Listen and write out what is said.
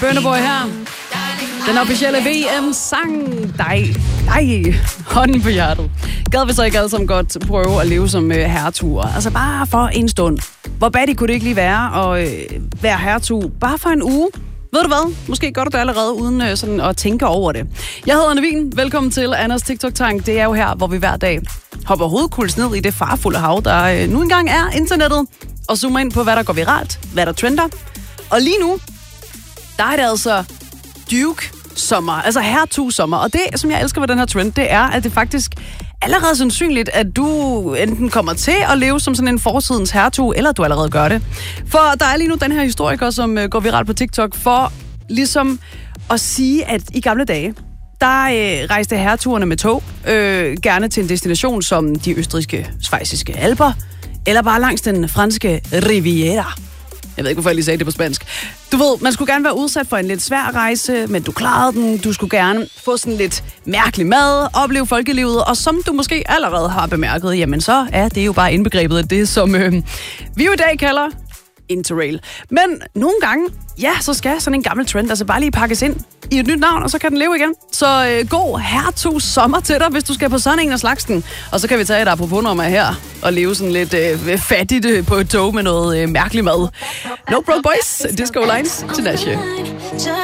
Burna Boy her. Den officielle VM-sang. Dig. Hånden på hjertet. Gad vi så ikke alle sammen godt prøve at leve som hertuger? Altså bare for en stund. Hvor batty kunne det ikke lige være at være hertug? Bare for en uge. Ved du hvad? Måske gør du det allerede uden sådan at tænke over det. Jeg hedder Anne Wien. Velkommen til Anders TikTok-tank. Det er jo her, hvor vi hver dag hopper hovedkuls ned i det farfulde hav, der nu engang er internettet, og zoomer ind på, hvad der går viralt, hvad der trender. Og lige nu, der er det altså Duke-sommer, altså hertug-sommer. Og det, som jeg elsker ved den her trend, det er, at det faktisk allerede sandsynligt, at du enten kommer til at leve som sådan en forsidens hertug, eller du allerede gør det. For der er lige nu den her historiker, som går viralt på TikTok, for ligesom at sige, at i gamle dage, der rejste hertugerne med tog, gerne til en destination som de østrigske, schweiziske alper, eller bare langs den franske Riviera. Jeg ved ikke, hvorfor jeg lige sagde det på spansk. Du ved, man skulle gerne være udsat for en lidt svær rejse, men du klarede den. Du skulle gerne få sådan lidt mærkelig mad, opleve folkelivet, og som du måske allerede har bemærket, jamen så er det jo bare indbegrebet af det, som vi jo i dag kalder Interrail. Men nogle gange, ja, så skal sådan en gammel trend altså bare lige pakkes ind i et nyt navn, og så kan den leve igen. Så god hertug sommer til dig, hvis du skal på sådan en af slagsen. Og så kan vi tage et apropos-nummer her og leve sådan lidt fattigt på et tog med noget mærkelig mad. No Broke Boys, Disco Lines til Nashe.